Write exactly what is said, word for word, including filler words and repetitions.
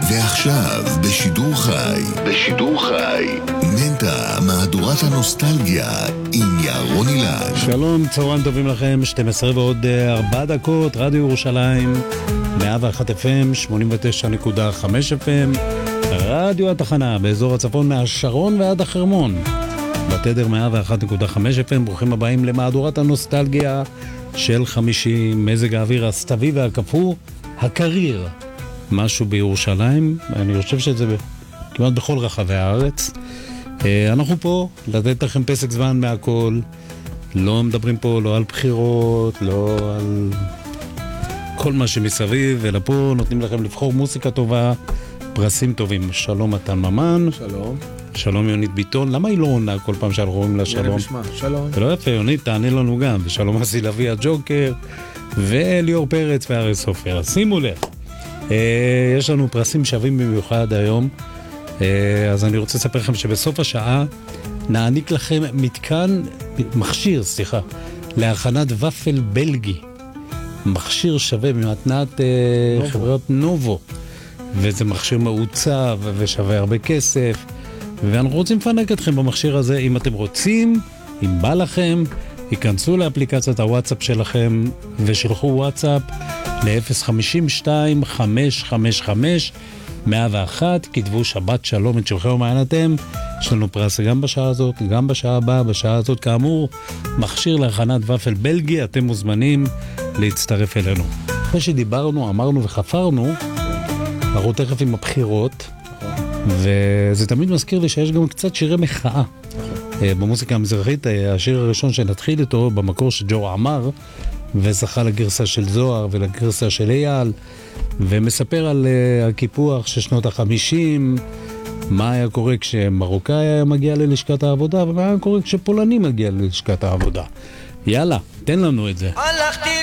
ועכשיו בשידור חי, בשידור חי, מנטה, מהדורת הנוסטלגיה עם ירון אילן. שלום, צהריים טובים לכם, שתים עשרה ועוד ארבע דקות, רדיו ירושלים, מאה ואחת אף אם, שמונים ותשע נקודה חמש אף אם, רדיו התחנה באזור הצפון מהשרון ועד החרמון, בתדר מאה ואחת נקודה חמש אף אם. ברוכים הבאים למהדורת הנוסטלגיה של חמישי. מזג האוויר הסתווי והקפוא, הקריר, משהו בירושלים, אני חושב שזה כמעט בכל רחבי הארץ. אנחנו פה לתת לכם פסק זמן מהכל, לא מדברים פה לא על בחירות, לא על כל מה שמסביב, אלא פה נותנים לכם לבחור מוזיקה טובה, פרסים טובים. שלום מתן ממן. שלום. שלום יונית ביטון. למה היא לא עונה כל פעם שאנחנו רואים לה שלום? שלום. זה לא יפה, יונית, תענה לנו גם. ושלום אסי לוי הג'וקר, וליאור פרץ והרי סופר. שימו לב, יש לנו פרסים שווים במיוחד היום. אז אני רוצה לספר לכם שבסוף השעה נעניק לכם מתקן, מכשיר, סליחה, להכנת ופל בלגי. מכשיר שווה ממתנת נובו. חברת נובו. וזה מכשיר מעוצב ושווה הרבה כסף. ואנחנו רוצים לפנק אתכם במכשיר הזה. אם אתם רוצים, אם בא לכם, היכנסו לאפליקציית הוואטסאפ שלכם ושלחו וואטסאפ ל-אפס חמישים ושתיים חמש חמש חמש מאה ואחת, כתבו שבת שלום את שלכם ומענתם. יש לנו פרס גם בשעה הזאת, גם בשעה הבאה. בשעה הזאת כאמור מכשיר להכנת ופל בלגי. אתם מוזמנים להצטרף אלינו. אחרי שדיברנו, אמרנו וחפרנו, אנחנו תכף עם הבחירות, וזה תמיד מזכיר לי שיש גם קצת שירי מחאה במוזיקה המזרחית. השיר הראשון שנתחיל איתו במקור שג'ו עמר, וזכה לגרסה של זוהר ולגרסה של אייל, ומספר על הקיפוח של שנות החמישים, מה היה קורה כשמרוקאי היה מגיע ללשכת העבודה, ומה היה קורה כשפולני מגיע ללשכת העבודה. יאללה, תן לנו את זה. הלכתי